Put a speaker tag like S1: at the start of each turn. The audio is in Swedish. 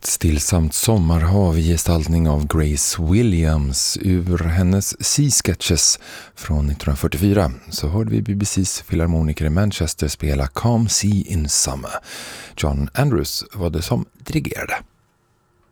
S1: Ett stillsamt sommarhav i gestaltning av Grace Williams ur hennes Sea Sketches från 1944. Så hörde vi BBCs filharmoniker i Manchester spela Calm Sea in Summer. John Andrews var det som dirigerade.